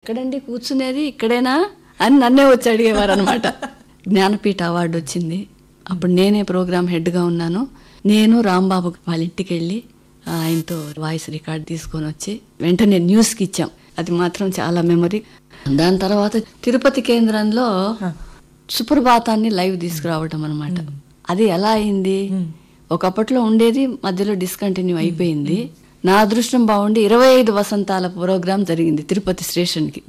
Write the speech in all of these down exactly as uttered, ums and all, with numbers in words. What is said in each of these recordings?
ఎక్కడండి కూర్చునేది, ఇక్కడేనా అని నన్నే వచ్చి అడిగేవారు అనమాట. జ్ఞానపీఠ అవార్డు వచ్చింది, అప్పుడు నేనే ప్రోగ్రామ్ హెడ్గా ఉన్నాను. నేను రాంబాబు వాళ్ళ ఇంటికి వెళ్ళి ఆయనతో వాయిస్ రికార్డ్ తీసుకొని వచ్చి వెంటనే న్యూస్కి ఇచ్చాం. అది మాత్రం చాలా మెమరీ. దాని తర్వాత తిరుపతి కేంద్రంలో సుప్రభాతాన్ని లైవ్ తీసుకురావటం అనమాట. అది ఎలా అయింది, ఒకప్పట్లో ఉండేది, మధ్యలో డిస్కంటిన్యూ అయిపోయింది. నా అదృష్టం బాగుండి ఇరవై ఐదు వసంతాల ప్రోగ్రాం జరిగింది తిరుపతి స్టేషన్కి.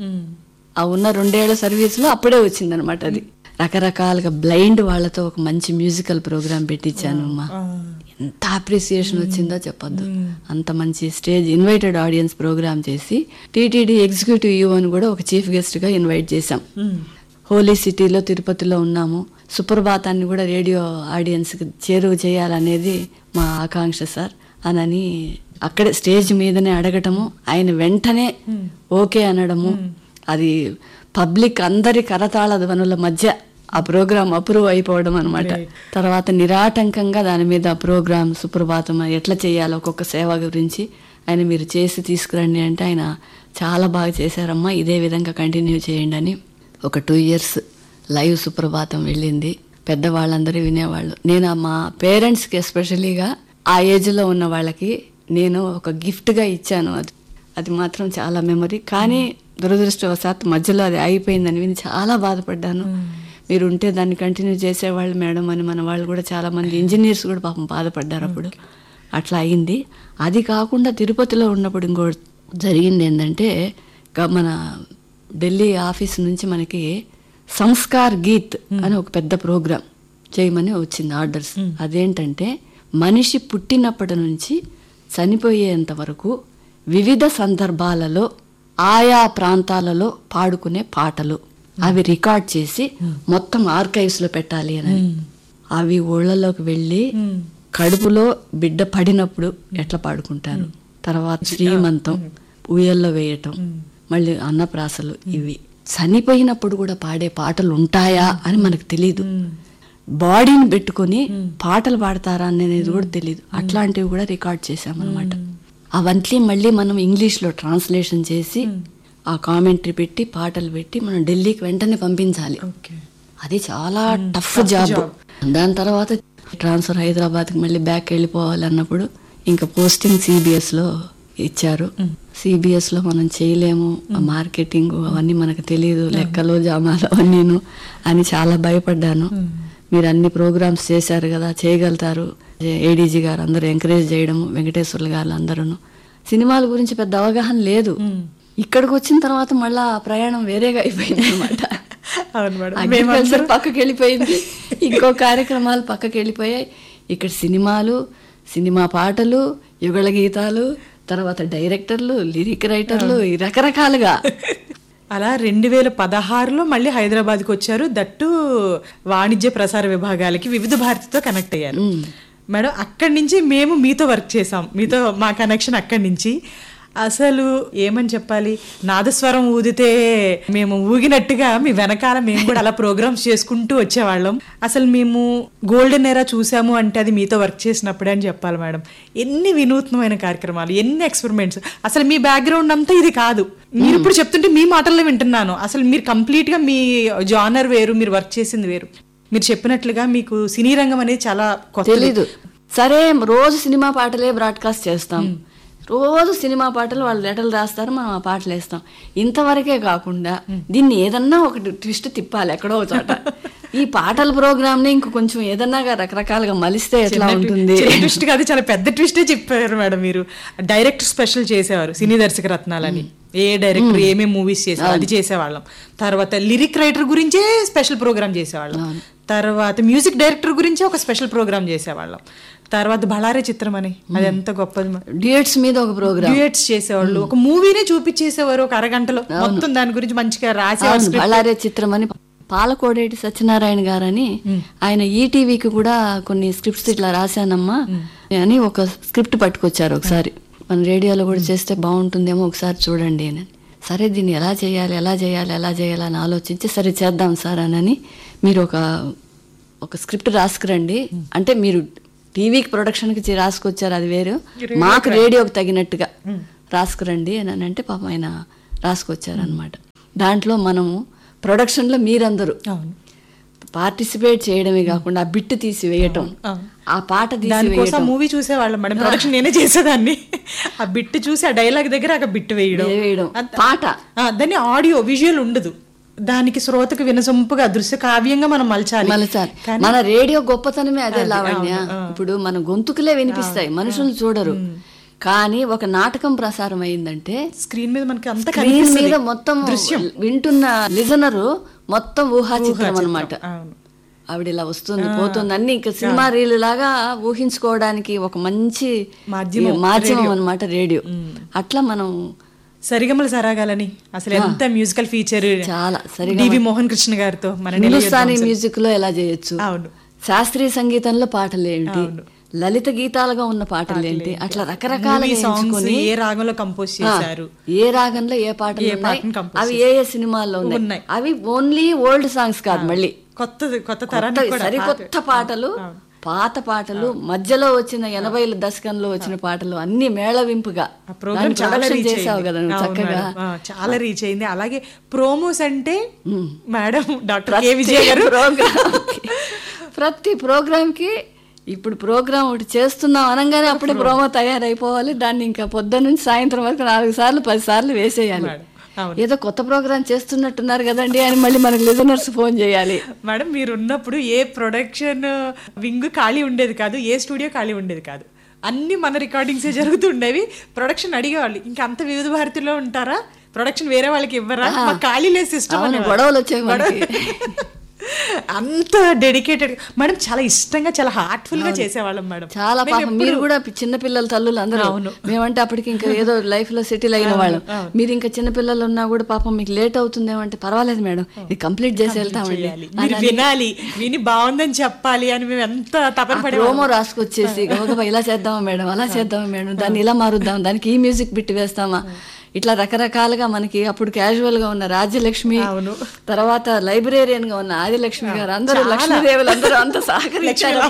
ఆ ఉన్న రెండేళ్ల సర్వీస్లో అప్పుడే వచ్చిందనమాట. అది రకరకాలుగా బ్లైండ్ వాళ్ళతో ఒక మంచి మ్యూజికల్ ప్రోగ్రాం పెట్టించాను. అమ్మా ఎంత అప్రిసియేషన్ వచ్చిందో చెప్పొద్దు. అంత మంచి స్టేజ్ ఇన్వైటెడ్ ఆడియన్స్ ప్రోగ్రామ్ చేసి టీటీడీ ఎగ్జిక్యూటివ్ యూని కూడా ఒక చీఫ్ గెస్ట్గా ఇన్వైట్ చేశాం. హోలీ సిటీలో తిరుపతిలో ఉన్నాము. సుప్రభాతాన్ని కూడా రేడియో ఆడియన్స్కి చేరువ చేయాలనేది మా ఆకాంక్ష సార్ అనని అక్కడే స్టేజ్ మీదనే అడగటము, ఆయన వెంటనే ఓకే అనడము, అది పబ్లిక్ అందరి కరతాళ ధ్వనుల మధ్య ఆ ప్రోగ్రామ్ అప్రూవ్ అయిపోవడం అనమాట. తర్వాత నిరాటంకంగా దాని మీద ఆ ప్రోగ్రామ్ సుప్రభాతం ఎట్లా చేయాలో ఒక్కొక్క సేవ గురించి ఆయన మీరు చేసి తీసుకురండి అంటే ఆయన చాలా బాగా చేశారమ్మా, ఇదే విధంగా కంటిన్యూ చేయండి అని. ఒక టూ ఇయర్స్ లైవ్ సుప్రభాతం వెళ్ళింది. పెద్దవాళ్ళందరూ వినేవాళ్ళు. నేను మా పేరెంట్స్కి ఎస్పెషలీగా ఆ ఏజ్లో ఉన్న వాళ్ళకి నేను ఒక గిఫ్ట్గా ఇచ్చాను. అది అది మాత్రం చాలా మెమరీ. కానీ దురదృష్టవశాత్తు మధ్యలో అది అయిపోయిందని విని చాలా బాధపడ్డాను. మీరు ఉంటే దాన్ని కంటిన్యూ చేసేవాళ్ళు మేడం అని మన వాళ్ళు కూడా చాలామంది ఇంజనీర్స్ కూడా పాపం బాధపడ్డారు అప్పుడు. అట్లా అయింది. అది కాకుండా తిరుపతిలో ఉన్నప్పుడు ఇంకో జరిగింది ఏంటంటే, మన ఢిల్లీ ఆఫీస్ నుంచి మనకి సంస్కార్ గీత్ అని ఒక పెద్ద ప్రోగ్రాం చేయమని వచ్చింది ఆర్డర్స్. అదేంటంటే మనిషి పుట్టినప్పటి నుంచి చనిపోయేంత వరకు వివిధ సందర్భాలలో ఆయా ప్రాంతాలలో పాడుకునే పాటలు అవి రికార్డ్ చేసి మొత్తం ఆర్కైవ్స్ లో పెట్టాలి అని. అవి ఊళ్ళలోకి వెళ్ళి కడుపులో బిడ్డ పడినప్పుడు ఎట్లా పాడుకుంటారు, తర్వాత శ్రీమంతం, ఉయ్యల్లో వేయటం, మళ్ళీ అన్నప్రాసలు, ఇవి చనిపోయినప్పుడు కూడా పాడే పాటలు ఉంటాయా అని మనకు తెలీదు. బాడీని పెట్టుకుని పాటలు పాడతారా అనేది కూడా తెలీదు. అట్లాంటివి కూడా రికార్డ్ చేశామన్నమాట. అవన్నీ మళ్ళీ మనం ఇంగ్లీష్లో ట్రాన్స్లేషన్ చేసి ఆ కామెంటరీ పెట్టి పాటలు పెట్టి మనం ఢిల్లీకి వెంటనే పంపించాలి. అది చాలా టఫ్ జాబ్. దాని తర్వాత ట్రాన్స్ఫర్ హైదరాబాద్కి మళ్ళీ బ్యాక్ వెళ్ళిపోవాలన్నప్పుడు ఇంకా పోస్టింగ్ సిబిఎస్లో ఇచ్చారు. సిబిఎస్లో మనం చేయలేము, మార్కెటింగ్ అవన్నీ మనకు తెలియదు, లెక్కలు జామాలు అవన్నీను అని చాలా భయపడ్డాను. మీరు అన్ని ప్రోగ్రామ్స్ చేశారు కదా, చేయగలుగుతారు. ఏడీజీ గారు అందరూ ఎంకరేజ్ చేయడము, వెంకటేశ్వర్లు గారు అందరూ. సినిమాల గురించి పెద్ద అవగాహన లేదు. ఇక్కడికి వచ్చిన తర్వాత మళ్ళా ప్రయాణం వేరేగా అయిపోయింది అనమాట. అగ్రికల్చర్ పక్కకి వెళ్ళిపోయింది, ఇంకో కార్యక్రమాలు పక్కకి వెళ్ళిపోయాయి. ఇక్కడ సినిమాలు, సినిమా పాటలు, యుగళ గీతాలు, తర్వాత డైరెక్టర్లు, లిరిక్ రైటర్లు, రకరకాలుగా. అలా రెండు వేల పదహారులో మళ్ళీ హైదరాబాద్కి వచ్చారు. దట్టు వాణిజ్య ప్రసార విభాగాలకి వివిధ భారతితో కనెక్ట్ అయ్యారు మేడం. అక్కడి నుంచి మేము మీతో వర్క్ చేసాం. మీతో మా కనెక్షన్ అక్కడి నుంచి. అసలు ఏమని చెప్పాలి, నాదస్వరం ఊదితే మేము ఊగినట్టుగా మీ వెనకాల మేము కూడా అలా ప్రోగ్రామ్స్ చేసుకుంటూ వచ్చేవాళ్ళం. అసలు మేము గోల్డెన్ ఎరా చూసాము అంటే అది మీతో వర్క్ చేసినప్పుడే అని చెప్పాలి మేడం. ఎన్ని వినూత్నమైన కార్యక్రమాలు, ఎన్ని ఎక్స్పెరిమెంట్స్. అసలు మీ బ్యాక్గ్రౌండ్ అంతా ఇది కాదు. మీరు ఇప్పుడు చెప్తుంటే మీ మాటల్లో వింటున్నాను. అసలు మీరు కంప్లీట్ గా మీ జానర్ వేరు, మీరు వర్క్ చేసింది వేరు. మీరు చెప్పినట్లుగా మీకు సినీ రంగం అనేది చాలా తెలీదు. సరే, రోజు సినిమా పాటలే బ్రాడ్కాస్ట్ చేస్తాం, రోజు సినిమా పాటలు వాళ్ళు లెటర్లు రాస్తారు, మనం ఆ పాటలు వేస్తాం. ఇంతవరకే కాకుండా దీన్ని ఏదన్నా ఒకటి ట్విస్ట్ తిప్పాలి ఎక్కడో చోట. ఈ పాటల ప్రోగ్రామ్ ని ఇంక కొంచెం ఏదన్నా రకరకాలుగా మలిస్తే ఎట్లా ఉంటుంది. ట్విస్ట్ కాదు, చాలా పెద్ద ట్విస్టే చెప్పారు మేడం. మీరు డైరెక్టర్ స్పెషల్ చేసేవారు, సినీ దర్శక రత్నాలని. ఏ డైరెక్టర్ ఏమేమి మూవీస్ చేసేవారు అది చేసేవాళ్ళం. తర్వాత లిరిక్ రైటర్ గురించే స్పెషల్ ప్రోగ్రామ్ చేసేవాళ్ళం. తర్వాత మ్యూజిక్ డైరెక్టర్ గురించే ఒక స్పెషల్ ప్రోగ్రామ్ చేసేవాళ్ళం. తర్వాత బళారే చిత్రం అని, అది ఎంత గొప్పది. డ్యూయట్స్ మీద ఒక ప్రోగ్రామ్, డ్యూయట్స్ చేసేవాళ్ళు. ఒక మూవీనే చూపించేసేవారు ఒక అరగంటలో, మొత్తం దాని గురించి మంచిగా రాసేవారు. బళారే చిత్రం అని పాలకోడేటి సత్యనారాయణ గారని ఆయన ఈటీవీకి కూడా కొన్ని స్క్రిప్ట్స్ ఇట్లా రాశానమ్మా అని ఒక స్క్రిప్ట్ పట్టుకొచ్చారు. ఒకసారి మన రేడియోలో కూడా చేస్తే బాగుంటుందేమో ఒకసారి చూడండి అని. సరే, దీన్ని ఎలా చేయాలి ఎలా చేయాలి ఎలా చేయాలి అని ఆలోచించి సరే చేద్దాం సార్ అని, మీరు ఒక ఒక స్క్రిప్ట్ రాసుకురండి అంటే, మీరు టీవీకి ప్రొడక్షన్కి రాసుకొచ్చారు అది వేరు, మాకు రేడియోకి తగినట్టుగా రాసుకురండి అని అంటే పాపం ఆయన రాసుకొచ్చారు అనమాట. దాంట్లో మనము ప్రొడక్షన్లో మీరందరూ అవును పార్టిసిపేట్ చేయడమే కాకుండా ఆ బిట్ తీసి వేయటం, ఆ పాట తీసి దానికోసం మూవీ చూసేవాళ్ళం మేడం, ప్రొడక్షన్ నేనే చేసేదాన్ని. ఆ బిట్ చూసి ఆ డైలాగ్ దగ్గర ఆ బిట్ వేయడం వేయడం పాట, ఆ, దాన్ని ఆడియో విజువల్ ఉండదు, దానికి శ్రోతకు వినసొంపుగా దృశ్య కావ్యంగా మనం మలచాలి మలచాలి. మన రేడియో గొప్పతనమే అదే లావణ్య. ఇప్పుడు మన గొంతుకులే వినిపిస్తాయి, మనుషులు చూడరు. కానీ ఒక నాటకం ప్రసారం అయిందంటే స్క్రీన్ మీద మనకి అంత స్క్రీన్ మీద మొత్తం వింటున్న లిజనరు మొత్తం ఊహా చిత్రం అనమాట. ఆవిడ ఇలా వస్తుంది పోతుంది అన్ని ఇంకా సినిమా రీల్ లాగా ఊహించుకోవడానికి ఒక మంచి మాధ్యమం అనమాట రేడియో. అట్లా మనం సరిగమల సరాగాలని అసలు ఎంత మ్యూజికల్ ఫీచర్, చాలా సరిగా డివి మోహన్ కృష్ణ గారితో మన హిందుస్థానీ మ్యూజిక్ లో ఎలా చేయొచ్చు, శాస్త్రీయ సంగీతంలో పాటలు ఏంటి, లలిత గీతాలుగా ఉన్న పాటలు ఏంటి, అట్లా రకరకాల ఏ రాగంలో కంపోజ్ చేశారు, ఏ రాగంలో ఏ పాటలు ఉన్నాయి, అవి ఏ ఏ సినిమాల్లో ఉన్నాయి. అవి ఓన్లీ ఓల్డ్ సాంగ్స్ కాదు, మళ్ళీ కొత్త కొత్త తరానికి సరికొత్త పాటలు, పాత పాటలు, మధ్యలో వచ్చిన ఎనభై దశకంలో వచ్చిన పాటలు అన్ని మేళవింపుగా చేసావు కదా చక్కగా, చాలా రీచ్ అయింది. అలాగే ప్రోమోస్ అంటే మేడం డాక్టర్ కే విజయ గారు ప్రోగ్రామ్ ప్రతి ప్రోగ్రామ్ కి ఇప్పుడు ప్రోగ్రామ్ ఒకటి చేస్తున్నాం అనగానే అప్పుడే ప్రోమో తయారైపోవాలి. దాన్ని ఇంకా పొద్దున్న నుంచి సాయంత్రం వరకు నాలుగు సార్లు పది సార్లు వేసేయాలి. ఏదో కొత్త ప్రోగ్రామ్ చేస్తున్నట్టున్నారు కదండి అని మళ్ళీ మనకు లిజనర్స్ ఫోన్ చేయాలి. మేడం మీరు ఉన్నప్పుడు ఏ ప్రొడక్షన్ వింగ్ ఖాళీ ఉండేది కాదు, ఏ స్టూడియో ఖాళీ ఉండేది కాదు, అన్ని మన రికార్డింగ్సే జరుగుతుండేవి. ప్రొడక్షన్ అడిగేవాళ్ళు ఇంకా అంత వివిధ భారతిలో ఉంటారా, ప్రొడక్షన్ వేరే వాళ్ళకి ఇవ్వరా, ఖాళీ లేదు సిస్టమ్, గొడవలు వచ్చాయి. అంత డెడికేటెడ్ మేడం, చాలా ఇష్టంగా చాలా హార్ట్ఫుల్ గా చేసేవాళ్ళం మేడం. చాలా పాపం మీరు కూడా చిన్న పిల్లల తల్లులు అందరూ. మేమంటే అప్పటికి ఇంకా ఏదో లైఫ్ లో సెటిల్ అయిన వాళ్ళం, మీరు ఇంకా చిన్న పిల్లలు ఉన్నా కూడా పాపం మీకు లేట్ అవుతుందేమంటే పర్వాలేదు మేడం ఇది కంప్లీట్ చేసి వెళ్తామండి, వినాలి విని బాగుందని చెప్పాలి అని మేము ఎంత తపన పడి ప్రోమో రాసుకొచ్చేసి గబగబా ఇలా చేద్దామా మేడం, అలా చేద్దామా మేడం, దాన్ని ఇలా మారుద్దాం, దానికి ఈ మ్యూజిక్ బిట్ వేస్తామా, ఇట్లా రకరకాలుగా మనకి అప్పుడు క్యాజువల్ గా ఉన్న రాజ్యలక్ష్మి, తర్వాత లైబ్రేరియన్ గా ఉన్న ఆదిలక్ష్మి గారు, అందరూ లక్ష్మీదేవులు అందరూ అంత సహకరించారు,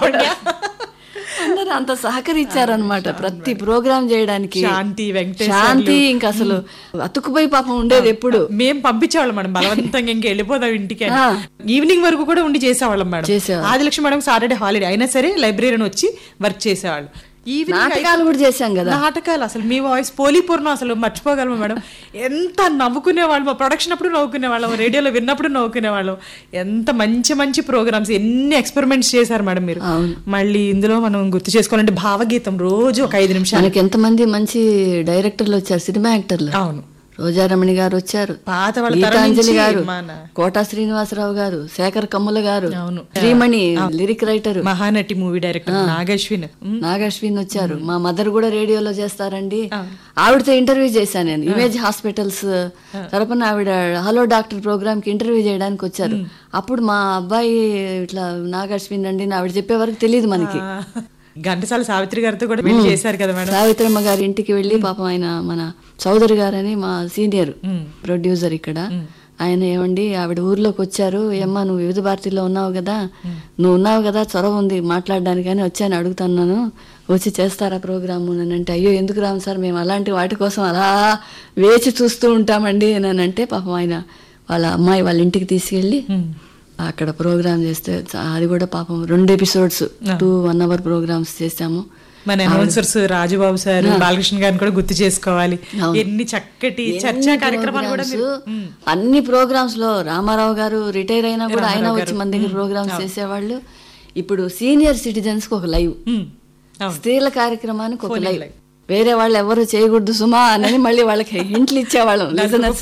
అందరూ అంత సహకరించారనమాట ప్రతి ప్రోగ్రామ్ చేయడానికి. శాంతి శాంతి ఇంకా అసలు అతుకుపోయి పాపం ఉండేది ఎప్పుడు. మేము పంపించేవాళ్ళం మేడం బలవంతంగా ఇంక వెళ్ళిపోదాం ఇంటికి, ఈవినింగ్ వరకు కూడా ఉండి చేసేవాళ్ళం madam. Adilakshmi madam Saturday holiday అయినా సరే లైబ్రేరియన్ వచ్చి వర్క్ చేసేవాళ్ళు. నాటకాలు కూడా చేశాం కదా, నాటకాలు అసలు మీ వాయిస్ పోలీపూర్ణం అసలు మర్చిపోగలము మేడం. ఎంత నవ్వుకునేవాళ్ళం, మా ప్రొడక్షన్ అప్పుడు నవ్వుకునేవాళ్ళం, రేడియోలో విన్నప్పుడు నవ్వుకునేవాళ్ళం. ఎంత మంచి మంచి ప్రోగ్రామ్స్, ఎన్ని ఎక్స్పెరిమెంట్స్ చేశారు మేడం మీరు. మళ్ళీ ఇందులో మనం గుర్తు చేసుకోవాలంటే భావగీతం రోజు ఒక ఐదు నిమిషాలు. మనకి ఎంతమంది మంచి డైరెక్టర్లు వచ్చారు, సినిమా యాక్టర్లు. అవును, రోజారమణి గారు వచ్చారు, గీతాంజలి గారు, కోటా శ్రీనివాసరావు గారు, శేఖర్ కమ్ముల గారు, Shreemani lyric writer, Mahanati movie director Nag Ashwin Nag Ashwin వచ్చారు. మా మదర్ కూడా రేడియోలో చేస్తారండి, ఆవిడతో ఇంటర్వ్యూ చేశాను నేను. ఇమేజ్ హాస్పిటల్స్ తరపున ఆవిడ హలో డాక్టర్ ప్రోగ్రామ్ కి ఇంటర్వ్యూ చేయడానికి వచ్చారు. అప్పుడు మా అబ్బాయి ఇట్లా నాగశ్విన్ అండి ఆవిడ చెప్పే వరకు తెలియదు మనకి. ఘంటసాల సావిత్రి గారితో కూడా వెళ్ళి చేశారు కదా మేడం. సావిత్రమ్మ గారి ఇంటికి వెళ్ళి పాపం ఆయన మన చౌదరి గారని మా సీనియర్ ప్రొడ్యూసర్ ఇక్కడ, ఆయన ఏమండి ఆవిడ ఊర్లోకి వచ్చారు, ఏమ్మా నువ్వు వివిధ భారతిలో ఉన్నావు కదా, నువ్వు ఉన్నావు కదా చొరవ ఉంది మాట్లాడడానికి అని వచ్చాను, అడుగుతున్నాను వచ్చి చేస్తారా ప్రోగ్రాము అని అంటే, అయ్యో ఎందుకు రాము సార్ మేము అలాంటి వాటి కోసం అలా వేచి చూస్తూ ఉంటామండి అని అంటే, పాపం ఆయన వాళ్ళ అమ్మాయి వాళ్ళ ఇంటికి తీసుకెళ్ళి అక్కడ ప్రోగ్రామ్ చేస్తే అది కూడా పాపం రెండు episodes two one hour programmes చేసాము. మన అనౌన్సర్స్ రాజుబాబు సార్, బాలకృష్ణ గారిని కూడా గుర్తు చేసుకోవాలి. ఎన్ని చక్కటి చర్చా కార్యక్రమాలు కూడా అన్ని ప్రోగ్రామ్స్ లో. రామారావు గారు రిటైర్ అయినా కూడా ఆయన వచ్చి మన దగ్గర ప్రోగ్రామ్స్ చేసేవాళ్ళు. ఇప్పుడు సీనియర్ సిటిజన్స్ కి ఒక లైవ్, స్త్రీల కార్యక్రమానికి ఒక లైవ్, వేరే వాళ్ళు ఎవరు చేయకూడదు సుమా అని మళ్ళీ వాళ్ళకి హింట్లు ఇచ్చేవాళ్ళం.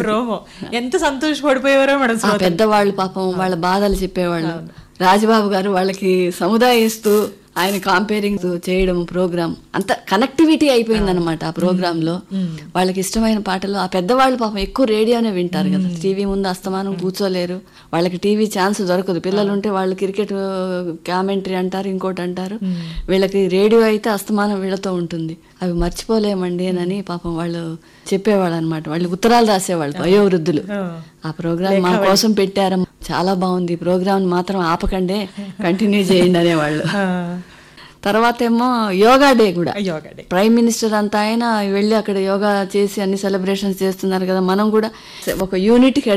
ఎంత సంతోషపడిపోయేవారో మేడం. పెద్దవాళ్ళు పాపం వాళ్ళ బాధలు చెప్పేవాళ్ళు. రాజబాబు గారు వాళ్ళకి సముదాయిస్తూ ఆయన కాంపేరింగ్ చేయడం ప్రోగ్రామ్ అంత కనెక్టివిటీ అయిపోయింది అనమాట ఆ ప్రోగ్రామ్ లో. వాళ్ళకి ఇష్టమైన పాటలు. ఆ పెద్దవాళ్ళు పాపం ఎక్కువ రేడియోనే వింటారు కదా, టీవీ ముందు అస్తమానం కూర్చోలేరు, వాళ్ళకి టీవీ ఛాన్స్ దొరకదు. పిల్లలు ఉంటే వాళ్ళు క్రికెట్ కామెంటరీ అంటారు, ఇంకోటి అంటారు, వీళ్ళకి రేడియో అయితే అస్తమానం వీళ్ళతో ఉంటుంది. అవి మర్చిపోలేమండి అని పాపం వాళ్ళు చెప్పేవాళ్ళు అనమాట. వాళ్ళు ఉత్తరాలు రాసేవాళ్ళు వయోవృద్ధులు. ఆ ప్రోగ్రామ్ మా కోసం పెట్టారు, చాలా బాగుంది ప్రోగ్రామ్ మాత్రం ఆపకండే కంటిన్యూ చేయండి అనేవాళ్ళు. తర్వాత ఏమో యోగా డే కూడా, ప్రైమ్ మినిస్టర్ అంతా ఆయన వెళ్ళి అక్కడ యోగా చేసి అన్ని సెలబ్రేషన్స్ చేస్తున్నారు కదా, మనం కూడా ఒక యూనిట్